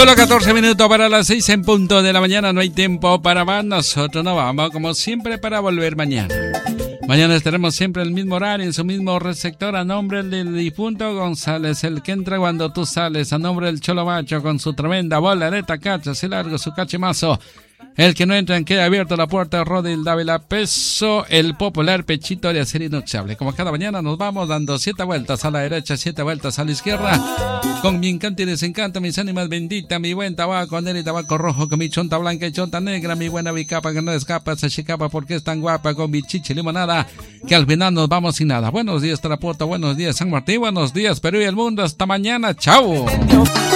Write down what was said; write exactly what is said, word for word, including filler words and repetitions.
Solo catorce minutos para las seis en punto de la mañana. No hay tiempo para más. Nosotros nos vamos, como siempre, para volver mañana. Mañana estaremos siempre en el mismo horario, en su mismo receptor. A nombre del difunto González, el que entra cuando tú sales. A nombre del Cholo Macho, con su tremenda bolareta, cacha, así largo, su cachemazo. El que no entra en queda abierto la puerta, Rodil Dávila Peso, el popular pechito de acero inoxidable. Como cada mañana nos vamos dando siete vueltas a la derecha, siete vueltas a la izquierda. Con mi encanto y desencanto, mis ánimas benditas, mi buen tabaco, negro y tabaco rojo, con mi chonta blanca y chonta negra, mi buena bicapa que no escapa, se chicapa porque es tan guapa, con mi chichi limonada, que al final nos vamos sin nada. Buenos días, Tarapoto, buenos días, San Martín, buenos días, Perú y el mundo. Hasta mañana, chao.